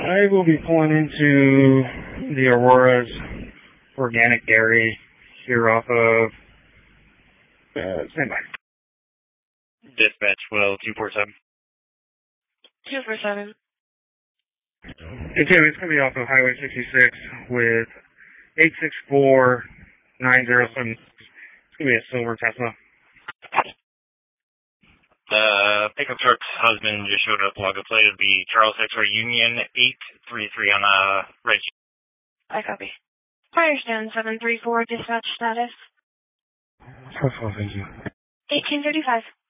I will be pulling into the Aurora's organic dairy here off of standby. Dispatch, well, 247. 247. It's going to be off of Highway 66 with 864-907. It's going to be a silver Tesla. The pickup truck's husband just showed up. Log of plate would be Charles X-Ray Union 833 on right. I copy. Firestone 734, dispatch status. Thank you. 1835.